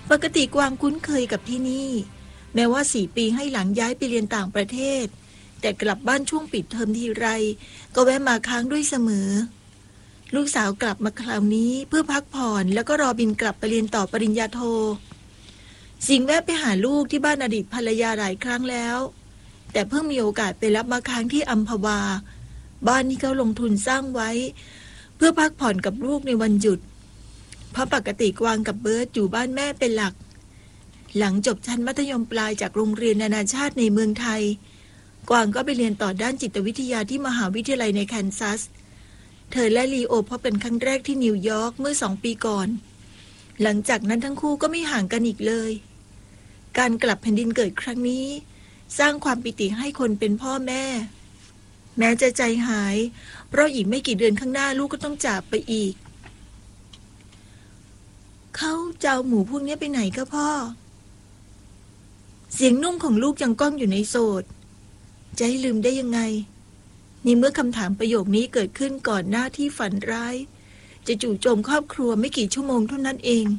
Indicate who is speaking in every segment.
Speaker 1: ปกติกวางคุ้นเคยกับที่นี่แม้ว่า4 ปีให้หลังย้ายไปเรียนต่างประเทศแต่กลับบ้านช่วงปิดเทอมทีไรก็แวะมาค้างด้วยเสมอลูกสาวกลับมาคราวนี้เพื่อพักผ่อนแล้วก็รอบินกลับไปเรียนต่อปริญญาโทสิงแวะไปหาลูกที่บ้านอดีตภรรยาหลายครั้งแล้วแต่เพิ่งมีโอกาสไปรับมาค้างที่อัมพวาบ้านที่เขาลงทุนสร้างไว้เพื่อพักผ่อนกับลูกในวันหยุดเพราะปกติกวางกับเบิร์ตอยู่บ้านแม่เป็นหลักหลังจบชั้นมัธยมปลายจากโรงเรียนนานาชาติในเมืองไทยกวางก็ไปเรียนต่อด้านจิตวิทยาที่มหาวิทยาลัยในแคนซัสเธอและลีโอพบกันครั้งแรกที่นิวยอร์กเมื่อ2 ปีก่อนหลังจากนั้นทั้งคู่ก็ไม่ห่างกันอีกเลยการกลับแผ่นดินเกิดครั้งนี้สร้างความปิติให้คนเป็นพ่อแม่แม้จะใจหายเพราะอีกไม่กี่เดือนข้างหน้าลูกก็ต้องจากไปอีกเขาจะเอาหมูพวกนี้ไปไหนก็พ่อเสียงนุ่มของลูกยังก้องอยู่ในโสดจะให้ลืมได้ยังไงนี่เมื่อคำถามประโยคนี้เกิดขึ้นก่อนหน้าที่ฝันร้ายจะจู่โจมครอบครัวไม่กี่ชั่วโมงเท่านั้นเอง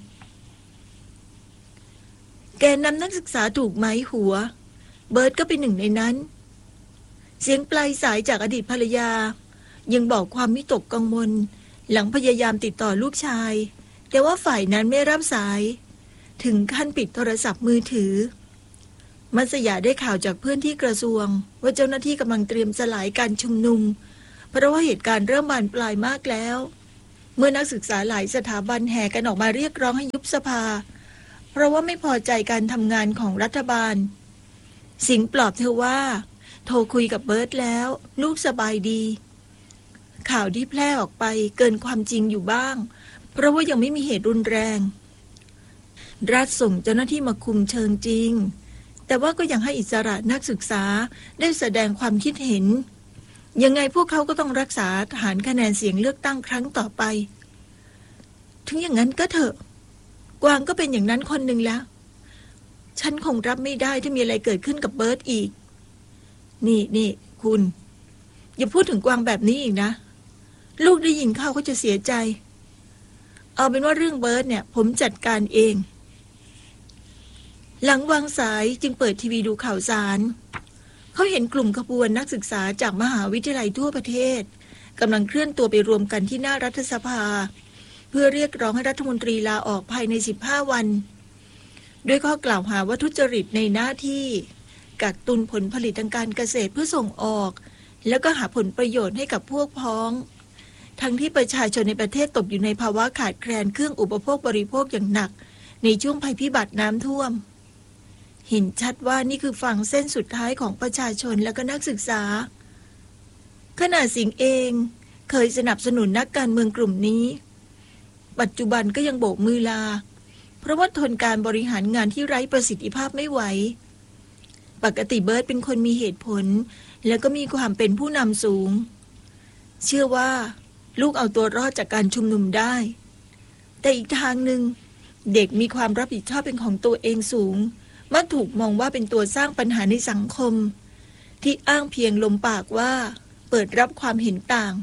Speaker 1: แกนำนักศึกษาถูกไม้หัวเบิร์ตก็เป็นหนึ่งในนั้นเสียงปลายสายจากอดีตภรรยายังบอกความวิตกกังวลหลังพยายามติดต่อลูกชายแต่ว่าฝ่ายนั้นไม่รับสายถึงขั้นปิดโทรศัพท์มือถือมัสยาได้ข่าวจากเพื่อนที่กระทรวงว่าเจ้าหน้าที่กำลังเตรียมสลายการชุมนุมเพราะว่าเหตุการณ์เริ่มบานปลายมากแล้วเมื่อนักศึกษาหลายสถาบันแห่กันออกมาเรียกร้องให้ยุบสภาเพราะว่าไม่พอใจการทำงานของรัฐบาลสิงห์ปลอบเธอว่าโทรคุยกับเบิร์ตแล้วลูกสบายดีข่าวที่แพร่ออกไปเกินความจริงอยู่บ้างเพราะว่ายังไม่มีเหตุรุนแรงรัฐส่งเจ้าหน้าที่มาคุมเชิงจริงแต่ว่าก็ยังให้อิสระนักศึกษาได้แสดงความคิดเห็นยังไงพวกเขาก็ต้องรักษาฐานคะแนนเสียงเลือกตั้งครั้งต่อไปถึงอย่างนั้นก็เถอะกวางก็เป็นอย่างนั้นคนหนึ่งแล้วฉันคงรับไม่ได้ถ้ามีอะไรเกิดขึ้นกับเบิร์ตอีกนี่คุณอย่าพูดถึงกวางแบบนี้อีกนะลูกได้ยินเข้าก็จะเสียใจเอาเป็นว่าเรื่องเบิร์ตเนี่ยผมจัดการเองหลังวางสายจึงเปิดทีวีดูข่าวสารเขาเห็นกลุ่มขบวนนักศึกษาจากมหาวิทยาลัยทั่วประเทศกำลังเคลื่อนตัวไปรวมกันที่หน้ารัฐสภาเพื่อเรียกร้องให้รัฐมนตรีลาออกภายใน15 วันด้วยข้อกล่าวหาว่าทุจริตในหน้าที่กักตุนผลผลิตทางการเกษตรเพื่อส่งออกแล้วก็หาผลประโยชน์ให้กับพวกพ้องทั้งที่ประชาชนในประเทศตกอยู่ในภาวะขาดแคลนเครื่องอุปโภคบริโภคอย่างหนักในช่วงภัยพิบัติน้ำท่วมเห็นชัดว่านี่คือฝั่งเส้นสุดท้ายของประชาชนและก็นักศึกษาขณะสิงห์เองเคยสนับสนุนนักการเมืองกลุ่มนี้ปัจจุบันก็ยังโบกมือลาเพราะว่าทนการบริหารงานที่ไร้ประสิทธิภาพไม่ไหวปกติเบิร์ตเป็นคนมีเหตุผลแล้วก็มีความเป็นผู้นำสูงเชื่อว่าลูกเอาตัวรอดจากการชุมนุมได้แต่อีกทางหนึ่งเด็กมีความรับผิดชอบเป็นของตัวเองสูงมักถูกมองว่าเป็นตัวสร้างปัญหาในสังคมที่อ้างเพียงลมปากว่าเปิดรับความเห็นต่าง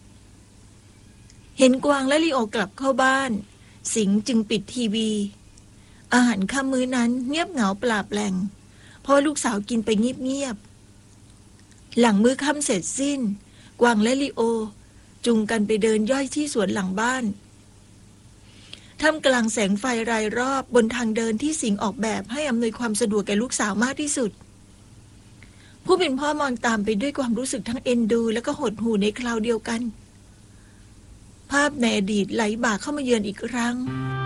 Speaker 1: เห็นกวางและลีโอกลับเข้าบ้านสิงห์จึงปิดทีวีอาหารค่ำมื้อนั้นเงียบเหงาปลาแปลงเพราะลูกสาวกินไปเงียบๆหลังมื้อค่ำเสร็จสิ้นกวางและลีโอจูงกันไปเดินย่อยที่สวนหลังบ้านท่ามกลางแสงไฟรายรอบบนทางเดินที่สิงห์ออกแบบให้อำนวยความสะดวกแก่ลูกสาวมากที่สุดผู้เป็นพ่อมองตามไปด้วยความรู้สึกทั้งเอ็นดูและก็หดหู่ในคราวเดียวกันภาพในอดีตไหลบ่าเข้ามาเยือนอีกครั้ง